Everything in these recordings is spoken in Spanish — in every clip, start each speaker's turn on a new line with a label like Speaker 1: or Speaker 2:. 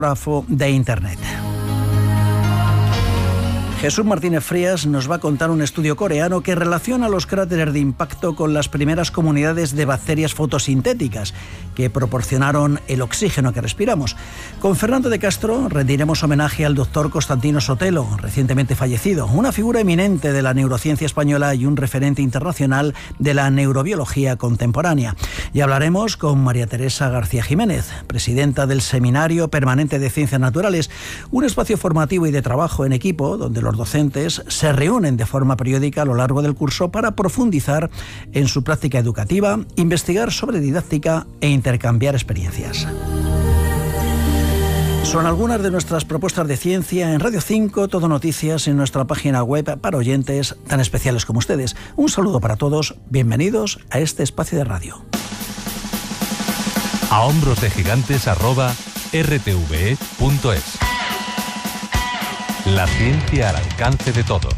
Speaker 1: de Internet. Jesús Martínez Frías nos va a contar un estudio coreano que relaciona los cráteres de impacto con las primeras comunidades de bacterias fotosintéticas que proporcionaron el oxígeno que respiramos. Con Fernando de Castro rendiremos homenaje al doctor Constantino Sotelo, recientemente fallecido, una figura eminente de la neurociencia española y un referente internacional de la neurobiología contemporánea. Y hablaremos con María Teresa García Jiménez, presidenta del Seminario Permanente de Ciencias Naturales, un espacio formativo y de trabajo en equipo donde los docentes se reúnen de forma periódica a lo largo del curso para profundizar en su práctica educativa, investigar sobre didáctica e intercambiar experiencias. Son algunas de nuestras propuestas de ciencia en Radio 5, Todo Noticias, en nuestra página web para oyentes tan especiales como ustedes. Un saludo para todos, bienvenidos a este espacio de radio.
Speaker 2: A hombros de gigantes @rtve.es. La ciencia al alcance de todos.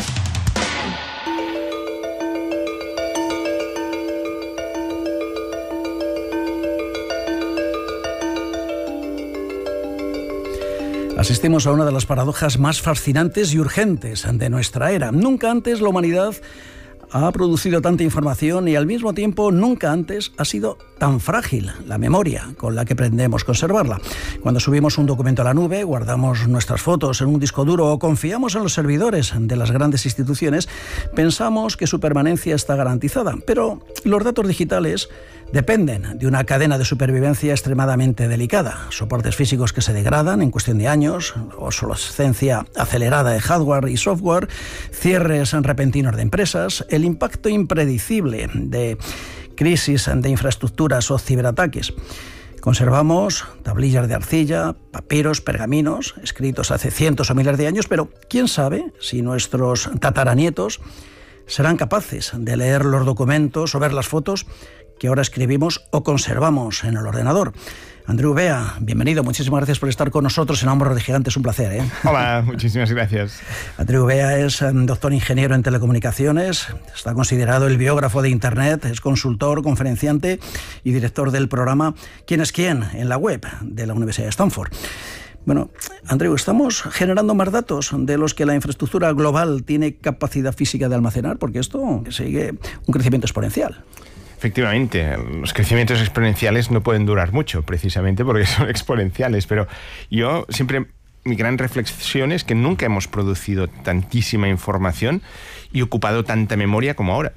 Speaker 1: Asistimos a una de las paradojas más fascinantes y urgentes de nuestra era. Nunca antes la humanidad ha producido tanta información y al mismo tiempo nunca antes ha sido tan frágil la memoria con la que pretendemos conservarla. Cuando subimos un documento a la nube, guardamos nuestras fotos en un disco duro o confiamos en los servidores de las grandes instituciones, pensamos que su permanencia está garantizada. Pero los datos digitales dependen de una cadena de supervivencia extremadamente delicada. Soportes físicos que se degradan en cuestión de años, obsolescencia acelerada de hardware y software, cierres repentinos de empresas, el impacto impredecible de crisis de infraestructuras o ciberataques. Conservamos tablillas de arcilla, papiros, pergaminos, escritos hace cientos o miles de años, pero quién sabe si nuestros tataranietos serán capaces de leer los documentos o ver las fotos que ahora escribimos o conservamos en el ordenador. Andreu Bea, bienvenido, muchísimas gracias por estar con nosotros en Hombros de Gigantes, un placer.
Speaker 3: Hola, muchísimas gracias.
Speaker 1: Andreu Bea es doctor ingeniero en telecomunicaciones, está considerado el biógrafo de Internet, es consultor, conferenciante y director del programa ¿Quién es quién?, en la web de la Universidad de Stanford. Bueno, Andreu, ¿estamos generando más datos de los que la infraestructura global tiene capacidad física de almacenar? Porque esto sigue un crecimiento exponencial.
Speaker 3: Efectivamente, los crecimientos exponenciales no pueden durar mucho, precisamente porque son exponenciales, pero yo siempre, mi gran reflexión es que nunca hemos producido tantísima información y ocupado tanta memoria como ahora.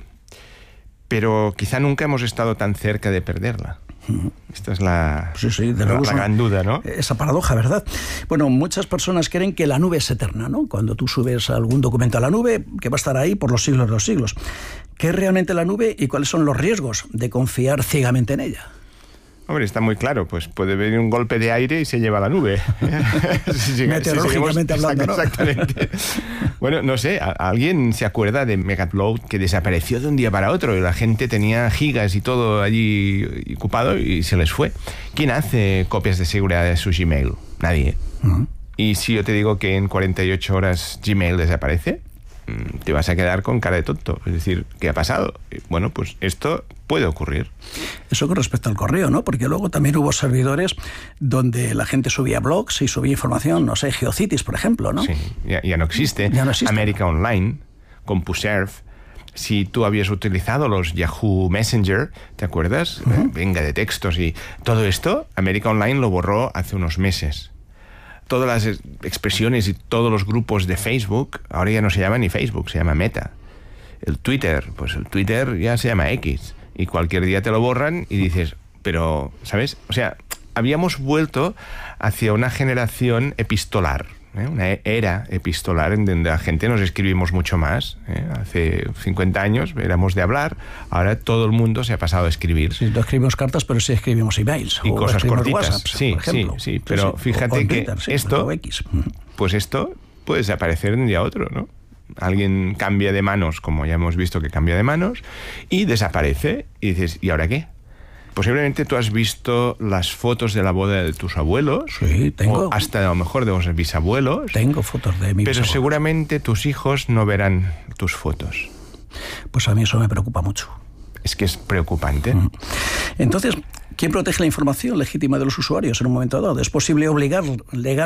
Speaker 3: Pero quizá nunca hemos estado tan cerca de perderla. Esta es la gran duda, ¿no?
Speaker 1: Esa paradoja, ¿verdad? Bueno, muchas personas creen que la nube es eterna, ¿no? Cuando tú subes algún documento a la nube, que va a estar ahí por los siglos de los siglos. ¿Qué es realmente la nube y cuáles son los riesgos de confiar ciegamente en ella?
Speaker 3: Hombre, está muy claro, pues puede venir un golpe de aire y se lleva la nube.
Speaker 1: Meteorológicamente hablando, ¿no?
Speaker 3: Exactamente. Bueno, no sé, ¿alguien se acuerda de Megaupload que desapareció de un día para otro y la gente tenía gigas y todo allí ocupado y se les fue? ¿Quién hace copias de seguridad de su Gmail? Nadie. Y si yo te digo que en 48 horas Gmail desaparece, te vas a quedar con cara de tonto. Es decir, ¿qué ha pasado? Bueno, pues esto puede ocurrir.
Speaker 1: Eso con respecto al correo, ¿no? Porque luego también hubo servidores donde la gente subía blogs y subía información, no sé, GeoCities, por ejemplo, ¿no?
Speaker 3: Sí, ya no existe.
Speaker 1: Ya no existe.
Speaker 3: América Online, CompuServe. Si tú habías utilizado los Yahoo Messenger, ¿te acuerdas? Venga, de textos y todo esto, América Online lo borró hace unos meses. Todas las expresiones y todos los grupos de Facebook, ahora ya no se llama ni Facebook, se llama Meta. El Twitter, pues el Twitter ya se llama X. Y cualquier día te lo borran y dices, pero, ¿sabes? O sea, habíamos vuelto hacia una generación epistolar, una era epistolar en donde la gente nos escribimos mucho más. Hace 50 años éramos de hablar, ahora todo el mundo se ha pasado a escribir.
Speaker 1: Sí, no escribimos cartas, pero sí escribimos emails.
Speaker 3: Y cosas cortitas.
Speaker 1: WhatsApp,
Speaker 3: sí,
Speaker 1: por ejemplo.
Speaker 3: Sí, pero sí, fíjate que Twitter, esto, pues esto puede desaparecer de un día a otro, ¿no? Alguien cambia de manos, como ya hemos visto que cambia de manos, y desaparece, y dices, ¿y ahora qué? Posiblemente tú has visto las fotos de la boda de tus abuelos.
Speaker 1: Sí, tengo.
Speaker 3: O hasta a lo mejor de los bisabuelos.
Speaker 1: Tengo fotos de mi
Speaker 3: Pero
Speaker 1: bisabuelo.
Speaker 3: Seguramente tus hijos no verán tus fotos.
Speaker 1: Pues a mí eso me preocupa mucho.
Speaker 3: Es que es preocupante.
Speaker 1: Entonces, ¿Quién protege la información legítima de los usuarios en un momento dado? ¿Es posible obligar legalmente